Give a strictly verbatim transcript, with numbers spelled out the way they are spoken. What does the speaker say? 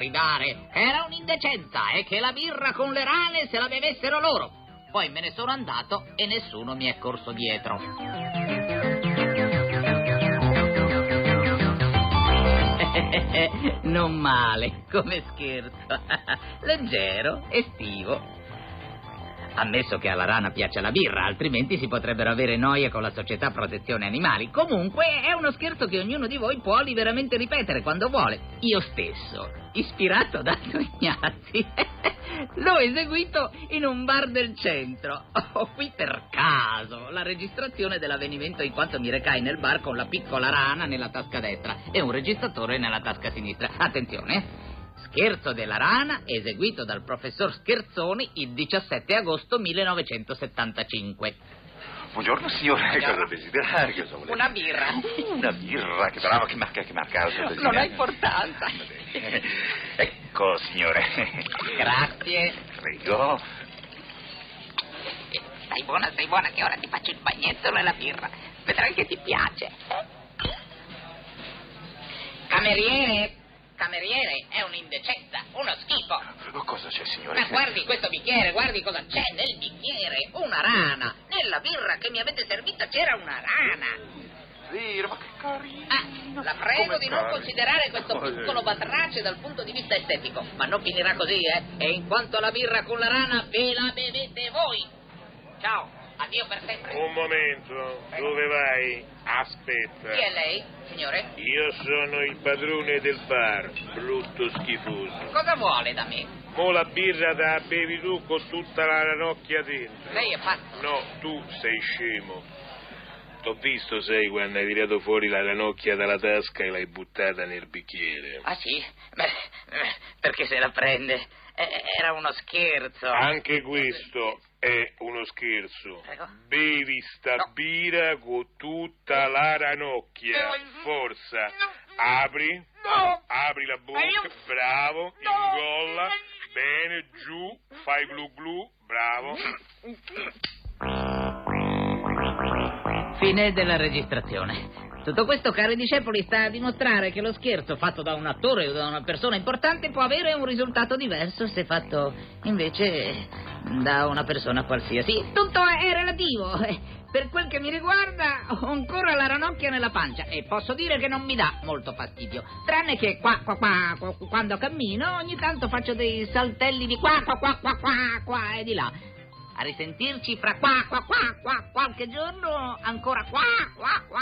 gridare che era un'indecenza e che la birra con le rane se la bevessero loro. Poi me ne sono andato e nessuno mi è corso dietro. Non male, come scherzo. Leggero, estivo. Ammesso che alla rana piaccia la birra, altrimenti si potrebbero avere noie con la società protezione animali. Comunque è uno scherzo che ognuno di voi può liberamente ripetere quando vuole. Io stesso, ispirato da Tognazzi, l'ho eseguito in un bar del centro. Ho qui per caso la registrazione dell'avvenimento in quanto mi recai nel bar con la piccola rana nella tasca destra e un registratore nella tasca sinistra. Attenzione, eh. Scherzo della rana eseguito dal professor Scherzoni il diciassette agosto millenovecentosettantacinque. Buongiorno signore, Buongiorno. cosa desidera? Che so, Una birra. Una birra, che brava, che marca, che marca. Non ha importanza. Ecco signore. Grazie. Prego. Stai buona, stai buona, che ora ti faccio il bagnetto nella birra. Vedrai che ti piace. Cameriere, cameriere, è un'indecenza, uno schifo. Cosa c'è signore? Ma guardi questo bicchiere, guardi cosa c'è nel bicchiere. Una rana. Nella birra che mi avete servita c'era una rana. Vero, ma che carino. Ah, la prego Come di non carino. considerare questo Oh, piccolo batrace dal punto di vista estetico. Ma non finirà così, eh. E in quanto alla birra con la rana, ve la bevete voi. Ciao, addio per sempre. Un momento, dove vai? Aspetta. Chi è lei, signore? Io sono il padrone del bar, brutto schifoso. Cosa vuole da me? Mo la birra te la bevi tu con tutta la ranocchia dentro. Lei è pazzo. No, tu sei scemo. T'ho visto, sai, quando hai tirato fuori la ranocchia dalla tasca e l'hai buttata nel bicchiere. Ah sì? Beh, eh, perché se la prende? Eh, Era uno scherzo. Anche questo è uno scherzo. Prego. Bevi sta No. birra con tutta la ranocchia. No. Forza. No. Apri. No. Apri la bocca. Aiuto. Bravo. No. Ingolla. Bene, giù. Fai glu glu. Bravo. Fine della registrazione. Tutto questo, cari discepoli, sta a dimostrare che lo scherzo fatto da un attore o da una persona importante può avere un risultato diverso se fatto invece da una persona qualsiasi. Tutto è relativo. Per quel che mi riguarda, ho ancora la ranocchia nella pancia e posso dire che non mi dà molto fastidio. Tranne che qua, qua, qua, qua quando cammino, ogni tanto faccio dei saltelli di qua, qua, qua, qua, qua, qua e di là. A risentirci fra qua, qua, qua, qua, qualche giorno, ancora qua, qua, qua.